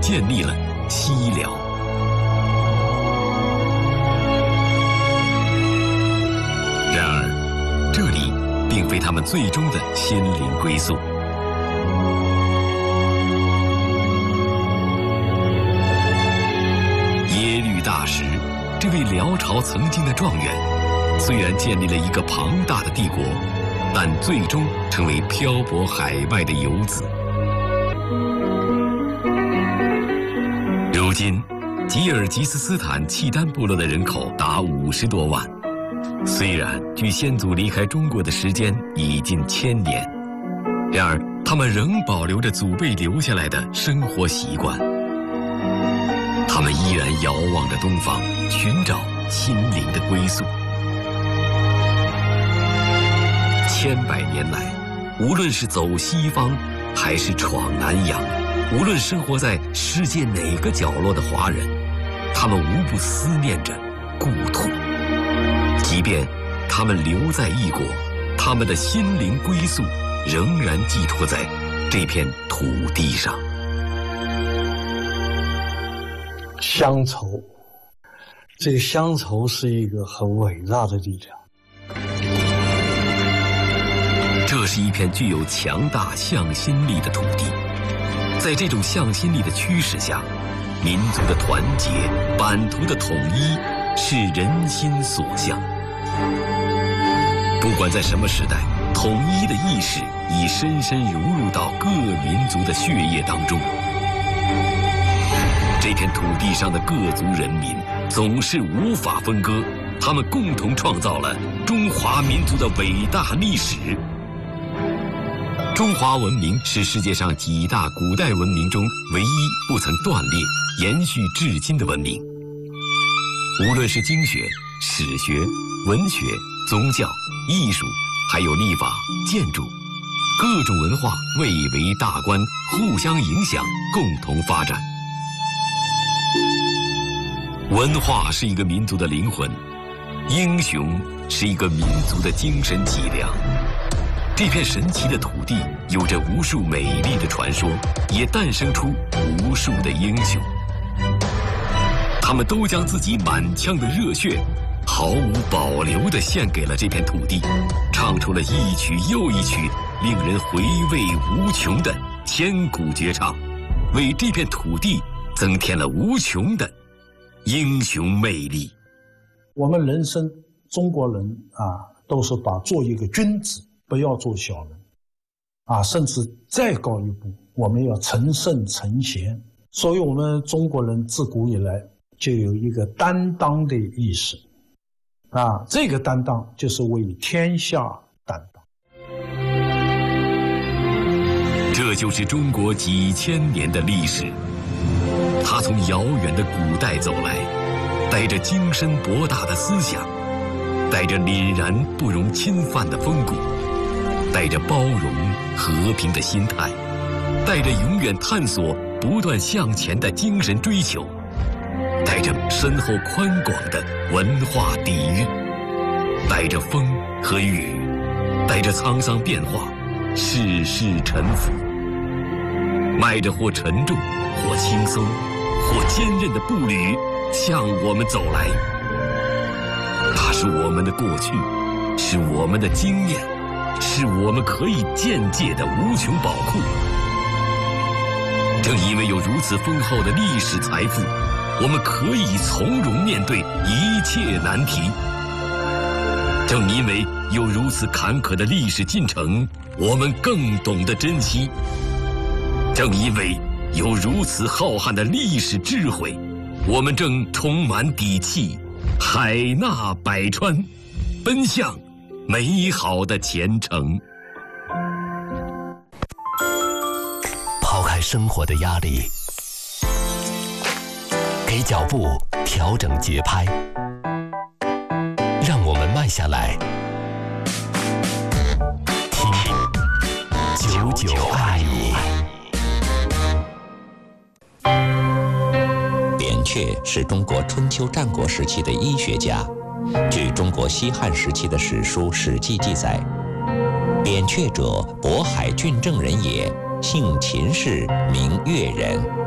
建立了西辽。然而，这里并非他们最终的心灵归宿。耶律大石，这位辽朝曾经的状元，虽然建立了一个庞大的帝国，但最终成为漂泊海外的游子。如今，吉尔吉斯斯坦契丹部落的人口达50多万。虽然距先祖离开中国的时间已近1000年，然而他们仍保留着祖辈留下来的生活习惯。他们依然遥望着东方，寻找心灵的归宿。千百年来，无论是走西方，还是闯南洋，无论生活在世界哪个角落的华人，他们无不思念着故土。即便他们留在异国，他们的心灵归宿仍然寄托在这片土地上。 乡愁，这个乡愁是一个很伟大的力量。 这是一片具有强大向心力的土地，在这种向心力的驱使下，民族的团结、版图的统一是人心所向。不管在什么时代，统一的意识已深深融入到各民族的血液当中。这片土地上的各族人民总是无法分割，他们共同创造了中华民族的伟大历史。中华文明是世界上几大古代文明中唯一不曾断裂、延续至今的文明。无论是经学、史学、文学、宗教、艺术，还有历法、建筑，各种文化蔚为大观，互相影响，共同发展。文化是一个民族的灵魂，英雄是一个民族的精神脊梁。这片神奇的土地有着无数美丽的传说，也诞生出无数的英雄。他们都将自己满腔的热血毫无保留地献给了这片土地，唱出了一曲又一曲令人回味无穷的千古绝唱，为这片土地增添了无穷的英雄魅力。 我们人生，中国人都是把做一个君子，不要做小人，甚至再高一步，我们要成圣成贤。所以我们中国人自古以来就有一个担当的意识，这个担当就是为天下担当。 这就是中国几千年的历史，它从遥远的古代走来，带着精深博大的思想，带着凛然不容侵犯的风骨，带着包容和平的心态，带着永远探索不断向前的精神追求，带着深厚宽广的文化底蕴，带着风和雨，带着沧桑变化，世事沉浮，迈着或沉重或轻松或坚韧的步履向我们走来。它是我们的过去，是我们的经验，是我们可以鉴戒的无穷宝库。正因为有如此丰厚的历史财富，我们可以从容面对一切难题。正因为有如此坎坷的历史进程，我们更懂得珍惜。正因为有如此浩瀚的历史智慧，我们正充满底气，海纳百川，奔向美好的前程。 抛开生活的压力，给脚步调整节拍，让我们慢下来，听久久爱你。 扁鹊是中国春秋战国时期的医学家。据中国西汉时期的史书《史记》记载，扁鹊者，渤海郡正人也，姓秦氏，名越人。